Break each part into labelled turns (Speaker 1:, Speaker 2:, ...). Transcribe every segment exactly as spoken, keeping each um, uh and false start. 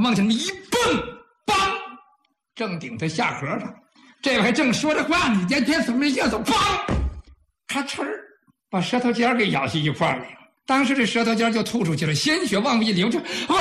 Speaker 1: 往前一蹦，梆，正顶在下颌上。这还正说着话呢，见天怎么一下子，梆，咔哧儿，把舌头尖给咬下一块来。当时这舌头尖就吐出去了，鲜血往一流着，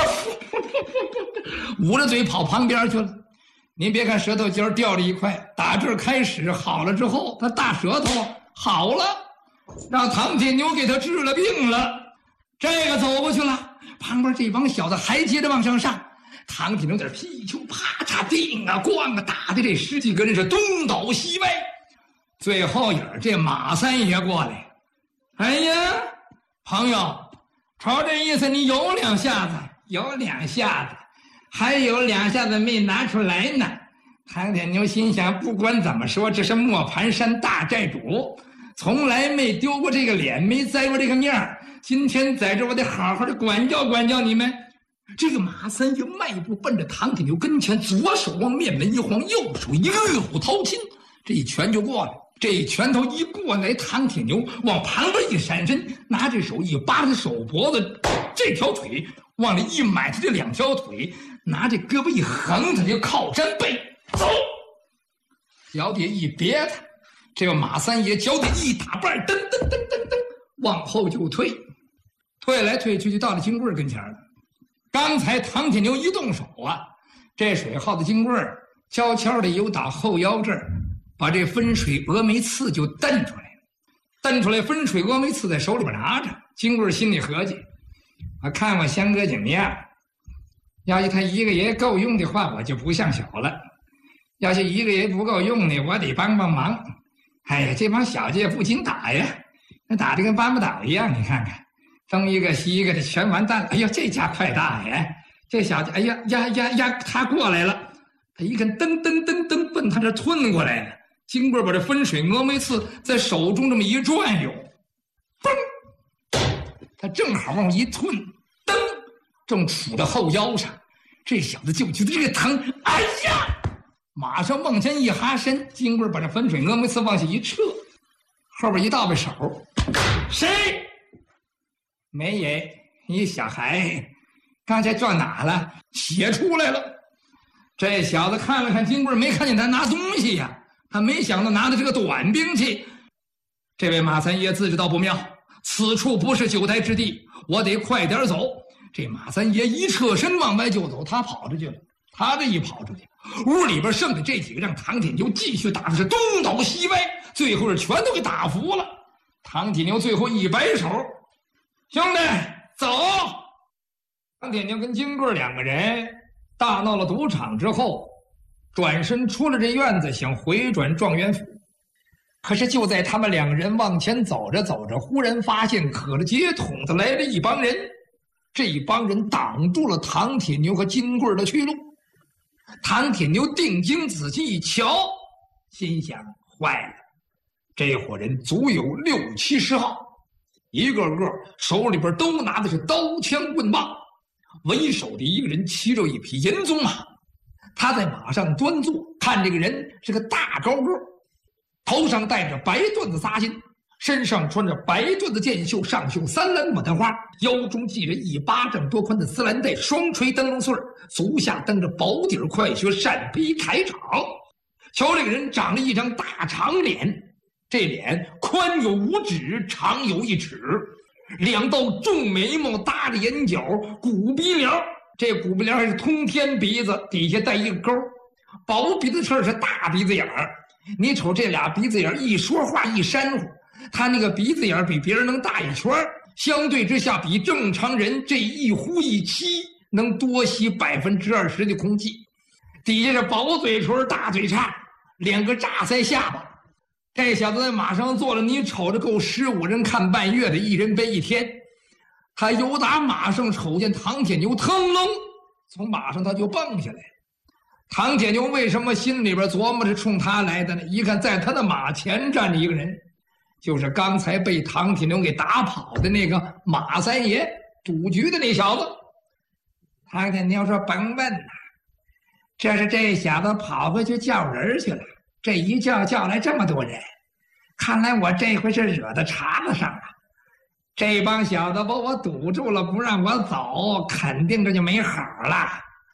Speaker 1: 捂着嘴跑旁边去了。您别看舌头尖掉了一块，打这儿开始好了之后，他大舌头好了，让唐铁牛给他治了病了。这个走过去了，旁边这帮小子还接着往上上。唐铁牛在噼球啪嚓叮啊咣啊打的这十几个人是东倒西歪。最后影这马三爷过来，哎呀，朋友，瞅这意思，你有两下子，有两下子，还有两下子没拿出来呢。唐铁牛心想，不管怎么说，这是磨盘山大寨主，从来没丢过这个脸，没栽过这个面儿。今天在这，我得好好的管教管教你们。这个马三爷迈步奔着唐铁牛跟前，左手往面门一晃，右手一玉虎掏心，这一拳就过来。这一拳头一过来，唐铁牛往旁边一闪身，拿着手一扒着手脖子，这条腿往里一埋，他这两条腿，拿这胳膊一横，他就靠山背走，脚底一别他，这个马三爷脚底一打绊，噔噔噔噔噔，往后就退，退来退去就到了金棍跟前了。刚才唐铁牛一动手啊，这水耗子金棍悄悄的由打后腰这儿把这分水峨眉刺就蹬出来了，蹬出来分水峨眉刺在手里边拿着。金棍心里合计，我看我香哥怎么样，要是他一个爷够用的话，我就不像小了，要是一个爷不够用呢，我得帮帮忙。哎呀，这帮小子也不经打呀，那打的跟搬不倒一样，你看看东一个西一个的全完蛋了。哎呀，这家快大呀，这小子，哎呀呀呀呀，他过来了，他一看噔噔噔噔奔他这吞过来了。金棍把这分水峨眉刺在手中这么一转悠，嘣，他正好往一吞，噔，正杵在后腰上。这小子就觉得这个疼，哎呀，马上往前一哈身，金棍把这分水峨眉刺往下一撤，后边一倒背手，谁？没爷，你小孩刚才撞哪了？血出来了。这小子看了看金棍，没看见他拿东西呀，他没想到拿的是个短兵器。这位马三爷自知道不妙，此处不是久待之地，我得快点走。这马三爷一侧身往外就走，他跑出去了。他这一跑出去，屋里边剩的这几个让唐铁牛继续打的是东倒西歪，最后是全都给打服了。唐铁牛最后一摆手，兄弟走。唐铁牛跟金棍两个人大闹了赌场之后，转身出了这院子，想回转状元府。可是就在他们两个人往前走着走着，忽然发现可着街筒子来了一帮人，这一帮人挡住了唐铁牛和金棍的去路。唐铁牛定睛仔细一瞧，心想坏了，这伙人足有六七十号，一个个手里边都拿的是刀枪棍棒。为首的一个人骑着一匹银鬃马，他在马上端坐，看这个人是个大高个，头上戴着白缎子扎巾，身上穿着白缎子箭袖，上绣三蓝牡丹花，腰中系着一巴掌多宽的丝蓝带，双垂灯笼穗，足下蹬着薄底快靴扇皮铠甲。瞧这个人长了一张大长脸，这脸宽有五指，长有一尺，两道重眉毛搭着眼角，鼓鼻梁，这鼓鼻梁还是通天鼻子，底下带一个钩，薄鼻子刺是大鼻子眼儿。你瞅这俩鼻子眼一说话一煽乎，他那个鼻子眼比别人能大一圈，相对之下比正常人这一呼一吸能多吸百分之二十的空气。底下是薄嘴唇大嘴叉，两个炸腮下巴。这小子在马上坐了，你瞅着够十五人看半月的，一人背一天。他由打马上瞅见唐铁牛腾楞从马上他就蹦下来。唐铁牛为什么心里边琢磨着冲他来的呢？一看在他的马前站着一个人，就是刚才被唐铁牛给打跑的那个马三爷，赌局的那小子。唐铁牛说甭问呐，这是这小子跑回去叫人去了，这一叫叫来这么多人，看来我这回是惹到茬子上了。这帮小子把我堵住了，不让我走，肯定这就没好了。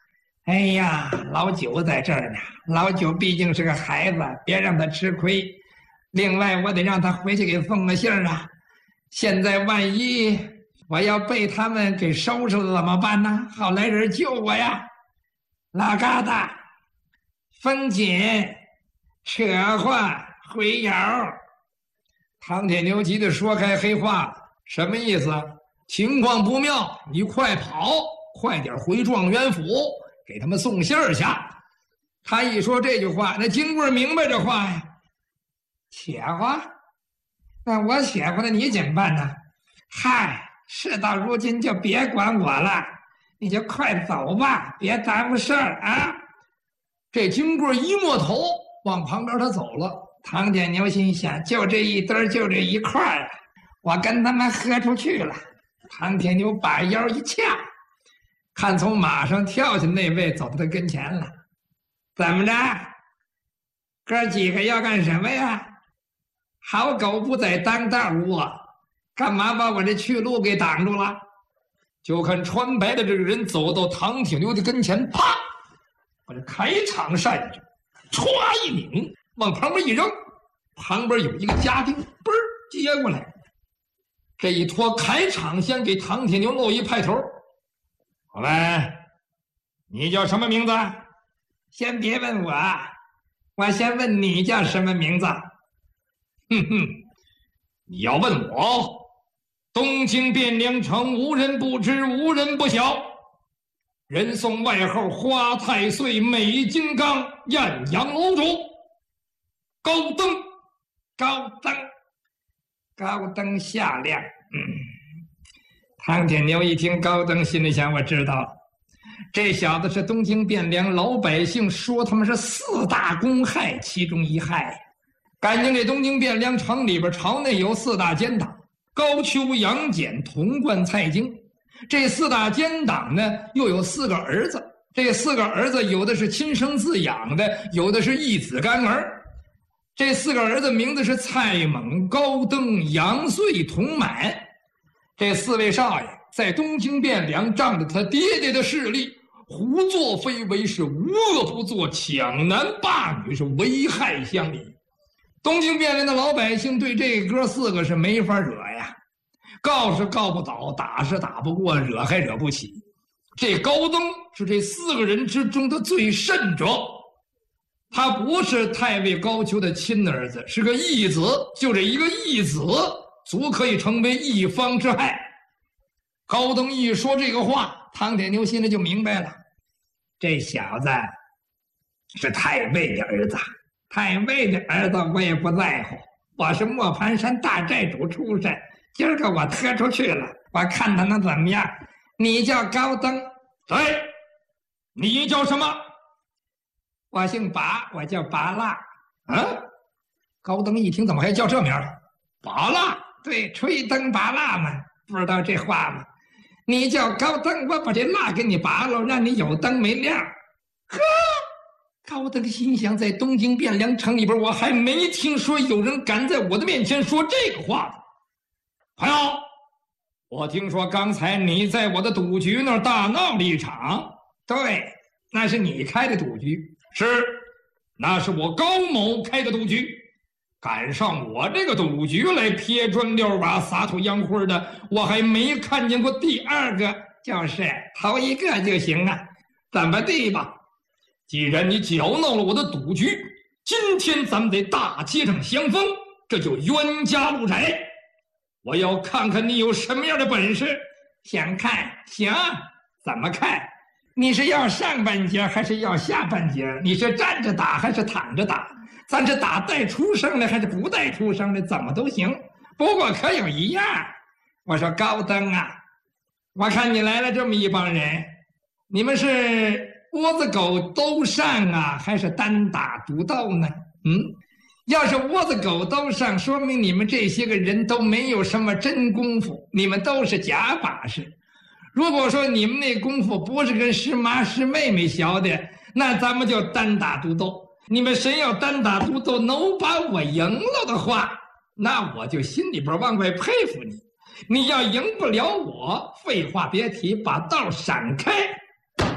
Speaker 1: 哎呀，老九在这儿呢，老九毕竟是个孩子，别让他吃亏。另外，我得让他回去给奉个信儿啊。现在万一我要被他们给收拾了怎么办呢？好来人救我呀！老疙瘩，封紧，扯话，回窑。唐铁牛急得说开黑话，什么意思？情况不妙，你快跑，快点回状元府。给他们送信儿去。他一说这句话，那金贵明白这话呀，且话，那我且话了，你怎么办呢？嗨，事到如今就别管我了，你就快走吧，别耽误事儿啊！这金贵一摸头，往旁边他走了。唐铁牛心想，就这一堆，就这一块啊，我跟他们喝出去了。唐铁牛把腰一掐。看从马上跳下那位走到他跟前了，怎么着？哥几个要干什么呀？好狗不在当道啊！干嘛把我这去路给挡住了？就看穿白的这个人走到唐铁牛的跟前，啪，把这开场扇子歘一拧，往旁边一扔，旁边有一个家丁，嘣儿接过来，这一托开场先给唐铁牛弄一派头。好嘞，你叫什么名字？先别问我，我先问你叫什么名字。哼哼，你要问我，东京汴梁城无人不知，无人不晓，人送外号花太岁、美金刚、艳阳楼主高登。高登，高登下亮。嗯。唐铁牛一听高登，心里想：我知道了，这小子是东京汴梁老百姓说他们是四大公害其中一害。感情这东京汴梁城里边朝内有四大奸党：高俅、杨戬、童贯、蔡京。这四大奸党呢，又有四个儿子。这四个儿子有的是亲生自养的，有的是义子干儿。这四个儿子名字是蔡猛、高登、杨遂、童满。这四位少爷在东京汴梁仗着他爹爹的势力，胡作非为，是无恶不作，抢男霸女，是危害乡里。东京汴梁的老百姓对这哥四个是没法惹呀，告是告不倒，打是打不过，惹还惹不起。这高登是这四个人之中的最甚者，他不是太尉高俅的亲儿子，是个义子，就这一个义子足可以成为一方之害。高登一说这个话，唐铁牛心里就明白了，这小子是太尉的儿子。太尉的儿子我也不在乎，我是磨盘山大寨主出身，今儿个我拖出去了，我看他能怎么样。你叫高登？对。你叫什么？我姓拔，我叫拔蜡。啊？高登一听，怎么还叫这名儿？拔蜡？对，吹灯拔蜡嘛，不知道这话吗？你叫高登，我把这蜡给你拔了，让你有灯没亮。呵，高登心想，在东京汴梁城里边，我还没听说有人敢在我的面前说这个话的。朋友，我听说刚才你在我的赌局那儿大闹了一场。对，那是你开的赌局。是，那是我高某开的赌局。赶上我这个赌局来撇砖撂瓦撒土洋灰的，我还没看见过第二个，就是头一个就行啊。怎么地吧，既然你搅闹了我的赌局，今天咱们得大街上相逢，这就冤家路窄。我要看看你有什么样的本事。想看？行，怎么看？你是要上半截还是要下半截？你是站着打还是躺着打？咱是打带出声的还是不带出声的？怎么都行。不过可有一样，我说高登啊，我看你来了这么一帮人，你们是窝子狗都上啊，还是单打独斗呢？嗯，要是窝子狗都上，说明你们这些个人都没有什么真功夫，你们都是假把式。如果说你们那功夫不是跟师妈师妹妹学的，那咱们就单打独斗。你们谁要单打独斗能把我赢了的话，那我就心里边往外佩服你。你要赢不了我，废话别提，把道闪开。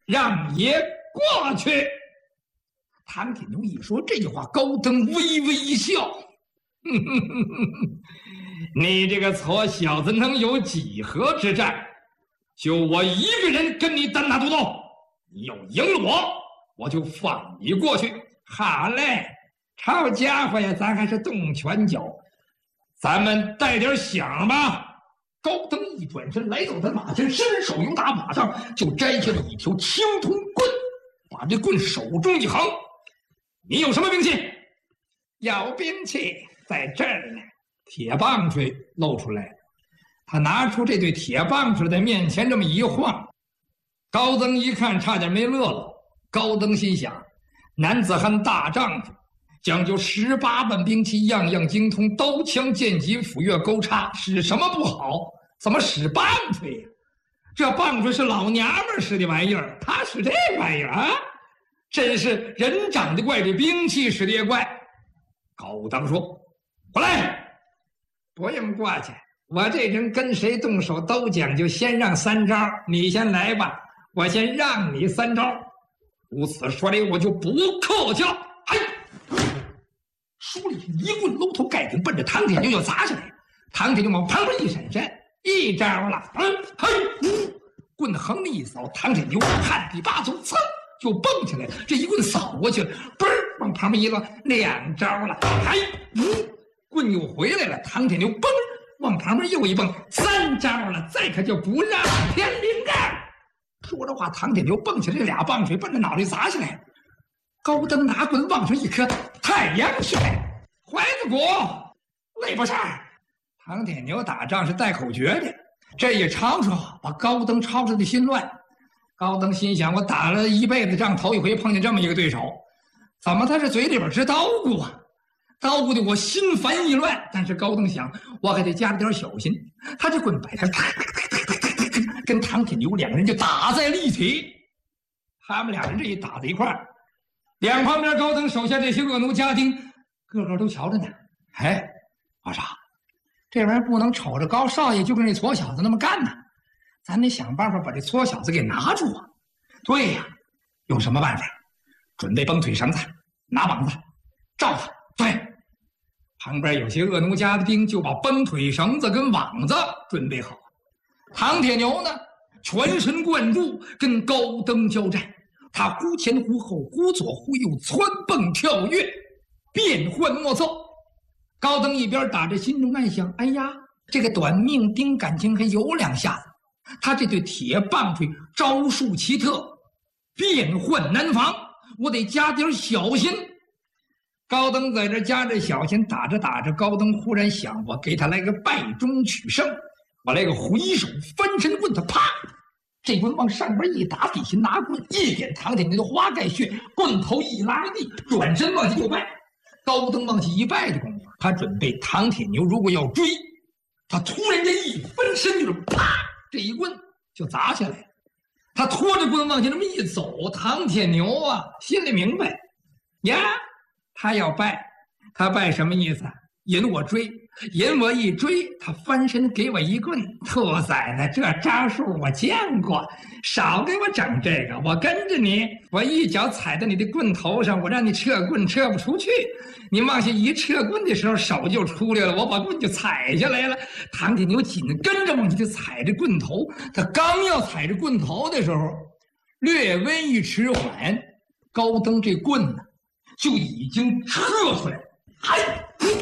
Speaker 1: 让爷过去。唐铁牛一说这句话，高登微微一笑，哼哼哼哼，你这个矬小子能有几何之战？就我一个人跟你单打独斗，你要赢了我，我就放你过去。好嘞，好家伙呀，咱还是动拳脚，咱们带点响吧。高登一转身来到他马前，伸手由打马上就摘下了一条青铜棍，把这棍手中一横。你有什么兵器？有兵器在这儿呢。铁棒槌露出来，他拿出这对铁棒槌在面前这么一晃，高登一看差点没乐了。高登心想，男子汉大丈夫，讲究十八般兵器，样样精通，刀枪剑戟斧钺钩叉，使什么不好？怎么使棒槌呀？这棒槌是老娘们使的玩意儿，他使这玩意儿啊，真是人长得怪，这兵器使的也怪。高登说：“过来。”不用过去，我这人跟谁动手都讲究先让三招，你先来吧，我先让你三招。如此说来，我就不客气了。哎，说了一句，一棍搂头盖顶，奔着唐铁牛就砸下来。唐铁牛往旁边一闪身，一招了，嗯，嘿，呜，棍横的一扫，唐铁牛旱地拔葱，噌就蹦起来了。这一棍扫过去了，嘣儿往旁边一落，两招了，哎，呜。棍又回来了，唐铁牛嘣往旁边又一蹦，三招了，再可就不让天灵盖。说着话，唐铁牛蹦起来，这俩棒槌奔着脑袋砸下来。高登拿棍往上一磕，太阳穴、怀子骨、肋巴扇。唐铁牛打仗是带口诀的，这一吵吵把高登吵吵的心乱。高登心想，我打了一辈子仗，头一回碰见这么一个对手，怎么他是嘴里边直叨咕啊？叨咕的我心烦意乱，但是高登想，我还得加了点小心。他这棍摆他，跟唐铁牛两个人就打在了一起。他们俩人这一打在一块儿，两旁边高登手下这些恶奴家丁，个个都瞧着呢。哎，老傻，这玩意儿不能瞅着高少爷就跟这矬小子那么干呢，咱得想办法把这矬小子给拿住啊。对呀，用什么办法？准备绷腿绳子，拿网子罩他。对，旁边有些恶奴家的兵就把绷腿绳子跟网子准备好。唐铁牛呢，全神贯注跟高登交战，他忽前忽后，忽左忽右，蹿蹦跳跃，变幻莫测。高登一边打着，心中暗想：哎呀，这个短命兵感情还有两下子。他这对铁棒槌招数奇特，变幻难防，我得加点小心。高登在这加着小心，打着打着，高登忽然想，我给他来个败中取胜，我来个回手翻身棍，他啪，这棍往上边一打，底下拿棍一点唐铁牛的花盖穴，棍头一拉地，转身往下就拜。高登往下一拜的功夫，他准备唐铁牛如果要追，他突然间一翻身就是啪，这一棍就砸下来。他拖着棍往前这么一走，唐铁牛啊心里明白呀，他要拜，他拜什么意思？引我追，引我一追，他翻身给我一棍。兔崽子，这招数我见过，少给我整这个！我跟着你，我一脚踩在你的棍头上，我让你撤棍撤不出去。你往下一撤棍的时候，手就出来了，我把棍就踩下来了。唐铁牛紧跟着往下就踩着棍头，他刚要踩着棍头的时候，略微一迟缓，高登这棍呢就已经撤出来了。哎！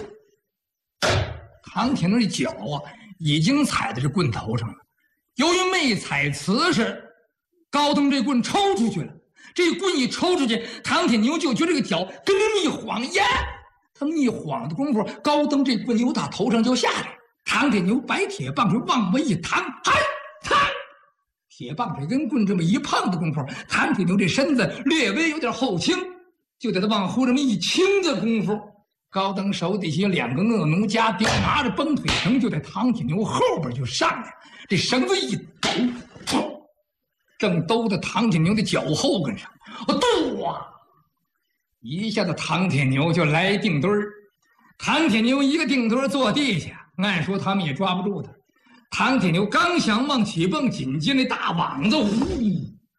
Speaker 1: 唐铁牛的脚啊，已经踩在这棍头上了。由于没踩瓷实，高登这棍抽出去了。这棍一抽出去，唐铁牛就觉得这个脚跟这么一晃呀，他们一晃的功夫，高登这棍由打头上就下来。唐铁牛摆铁棒槌往外一弹，哎，弹！铁棒槌跟棍这么一碰的功夫，唐铁牛这身子略微有点后倾，就在他往后这么一倾的功夫。高登手底下有两个恶奴家丁拿着绷腿绳，就在唐铁牛后边就上来，这绳子一抖，正兜在唐铁牛的脚后跟上，嘟啊！一下子唐铁牛就来定墩儿，唐铁牛一个定墩儿坐地下，按说他们也抓不住他。唐铁牛刚想往起蹦，紧接那大网子，呼，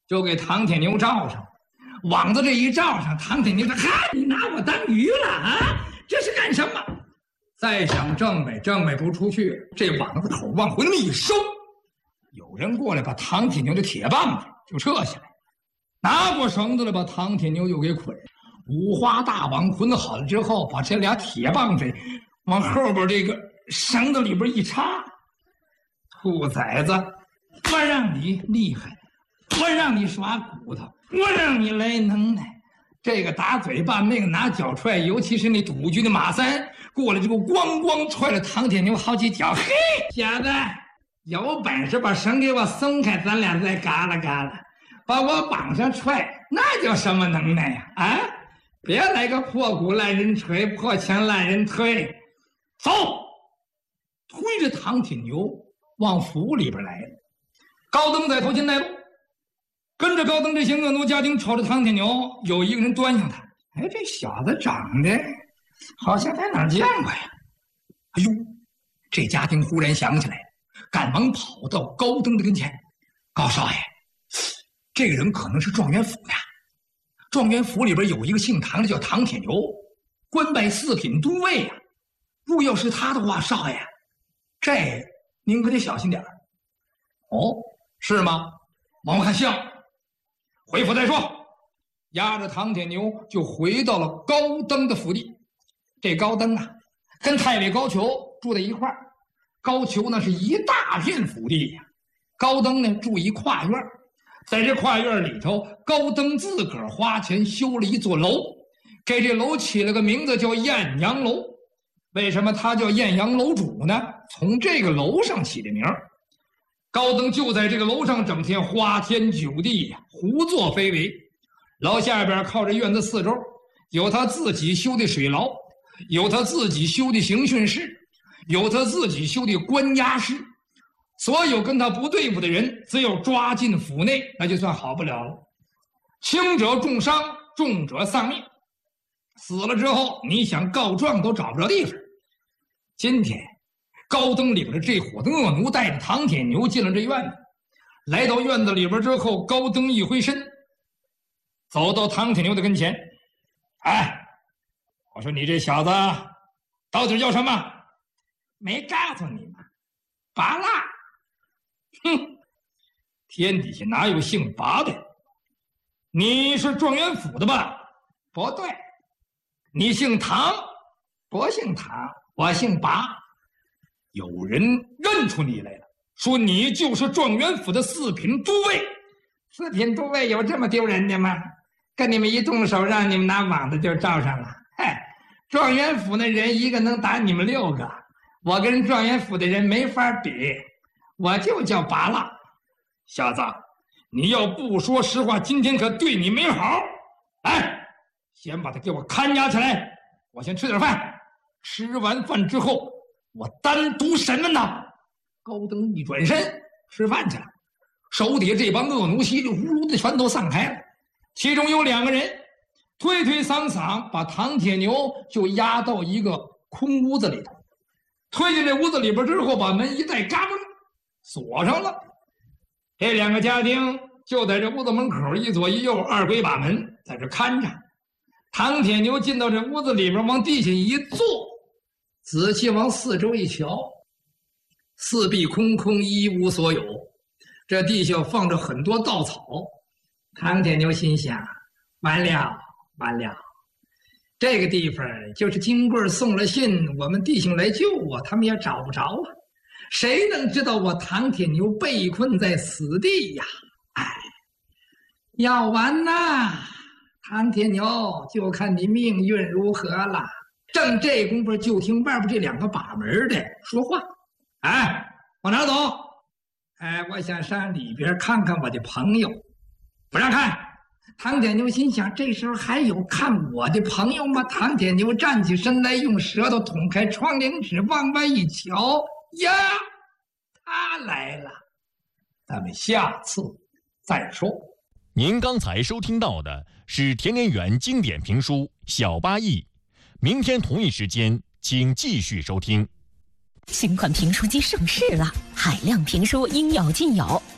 Speaker 1: 就给唐铁牛罩上，网子这一罩上，唐铁牛说：“哈，你拿我当鱼了啊？这是干什么？”再想挣呗，挣呗不出去，这网子口往回那么一收，有人过来把唐铁牛的铁棒子就撤下来，拿过绳子来把唐铁牛又给捆。五花大网捆好了之后，把这俩铁棒子往后边这个绳子里边一插，兔崽子，我让你厉害，我让你耍骨头，我让你来能耐。这个打嘴巴，那个拿脚踹，尤其是那赌局的马三过来，就咣咣踹了唐铁牛好几脚。嘿，小子，有本事把绳给我松开，咱俩再嘎啦嘎啦，把我绑上踹，那叫什么能耐呀？啊，别来个破鼓烂人锤，破墙烂人推。走，推着唐铁牛往府里边来了。高登在头前带路，跟着高登这些恶奴家丁瞅着唐铁牛，有一个人端详他。哎，这小子长得好像在哪儿见过呀？哎呦，这家丁忽然想起来，赶忙跑到高登的跟前。高少爷，这个人可能是状元府呀。状元府里边有一个姓唐的叫唐铁牛，官拜四品都尉呀。如要是他的话，少爷，这您可得小心点儿。哦，是吗？我看像。回府再说。押着唐铁牛就回到了高登的府邸。这高登啊，跟太尉高俅住在一块儿。高俅那是一大片府地呀，高登呢住一跨院，在这跨院里头，高登自个儿花钱修了一座楼，给这楼起了个名字叫艳阳楼。为什么他叫艳阳楼主呢？从这个楼上起的名儿。高登就在这个楼上整天花天酒地呀，胡作非为。楼下边靠着院子四周，有他自己修的水牢，有他自己修的刑讯室，有他自己修的关押室。所有跟他不对付的人，只有抓进府内，那就算好不了了。轻者重伤，重者丧命。死了之后，你想告状都找不着地方。今天高登领着这伙的恶奴，带着唐铁牛进了这院子。来到院子里边之后，高登一回身，走到唐铁牛的跟前。哎，我说你这小子到底叫什么？没告诉你吗？拔蜡。哼，天底下哪有姓拔的？你是状元府的吧？不对。你姓唐？不姓唐，我姓拔。有人认出你来了，说你就是状元府的四品都尉。四品都尉有这么丢人的吗？跟你们一动手，让你们拿网子就罩上了。嗨，状元府那人一个能打你们六个，我跟状元府的人没法比。我就叫拔蜡。小子，你要不说实话，今天可对你没好。来，先把他给我看押起来，我先吃点饭。吃完饭之后，我单独审问他。高登一转身吃饭去了，手底下这帮恶奴稀里呼噜的全都散开了。其中有两个人推推搡搡，把唐铁牛就押到一个空屋子里头。推进这屋子里边之后，把门一带，嘎嘣锁上了。这两个家丁就在这屋子门口一左一右二鬼把门在这看着。唐铁牛进到这屋子里边，往地下一坐，仔细往四周一瞧，四壁空空，一无所有。这地下放着很多稻草。唐铁牛心想，完了完了，这个地方就是金贵送了信，我们弟兄来救我，他们也找不着啊。谁能知道我唐铁牛被困在死地呀？哎，要完呐，唐铁牛，就看你命运如何了。正这功夫，就听外边这两个把门的说话：“哎，往哪走？哎，我想上里边看看我的朋友。”不让看。唐铁牛心想，这时候还有看我的朋友吗？唐铁牛站起身来，用舌头捅开窗帘纸，往外一瞧，呀，他来了。咱们下次再说。
Speaker 2: 您刚才收听到的是田连元经典评书《小八义》，明天同一时间请继续收听。
Speaker 3: 新款评书机上市了，海量评书应有尽有。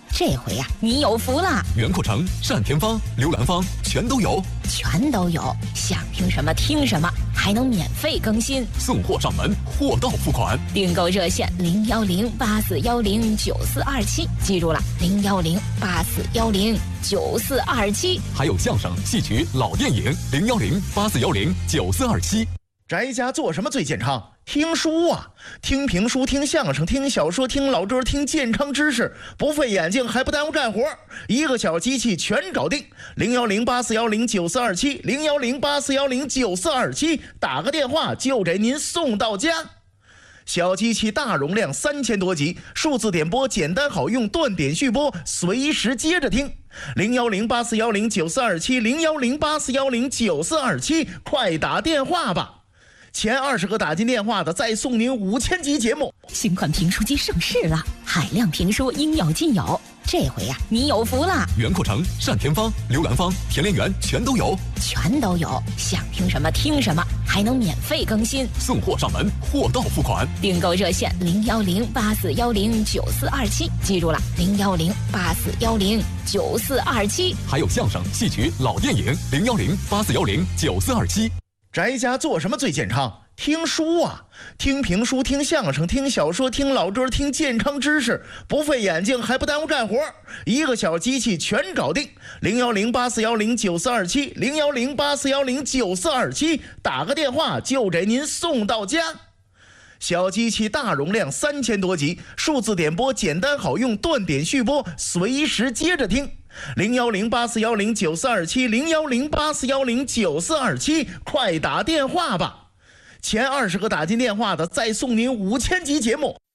Speaker 3: 这回呀、啊，你有福了！
Speaker 4: 袁阔成、单田芳、刘兰芳全都有，
Speaker 3: 全都有，想听什么听什么，还能免费更新，
Speaker 4: 送货上门，货到付款。
Speaker 3: 订购热线零幺零八四幺零九四二七，记住了，零幺零八四幺零九四二七。
Speaker 4: 还有相声、戏曲、老电影零幺零八四幺零九四二七。
Speaker 5: 宅家做什么最健康？听书啊，听评书，听相声，听小说，听老歌，听健康知识，不费眼睛还不耽误干活，一个小机器全搞定。零幺零八四幺零九四二七，零幺零八四幺零九四二七，打个电话就给您送到家。小机器大容量，三千多集，数字点播简单好用，断点续播，随时接着听。零幺零八四幺零九四二七，零幺零八四幺零九四二七，快打电话吧！前二十个打进电话的，再送您五千集节目。
Speaker 3: 新款评书机上市了，海量评书应有尽有。这回呀、啊，你有福了！
Speaker 4: 袁阔成、单田芳、刘兰芳、田连元全都有，
Speaker 3: 全都有，想听什么听什么，还能免费更新，
Speaker 4: 送货上门，货到付款。
Speaker 3: 订购热线零幺零八四幺零九四二七，记住了，零幺零八四幺零九四二七。
Speaker 4: 还有相声、戏曲、老电影零幺零八四幺零九四二七。
Speaker 5: 宅家做什么最健康？听书啊，听评书，听相声，听小说，听老歌，听健康知识，不费眼睛还不耽误干活，一个小机器全搞定。零幺零八四幺零九四二七，零幺零八四幺零九四二七，打个电话就给您送到家。小机器大容量，三千多集，数字点播简单好用，断点续播，随时接着听。零幺零八四幺零九四二七，零幺零八四幺零九四二七，快打电话吧！前二十个打进电话的，再送您五千集节目。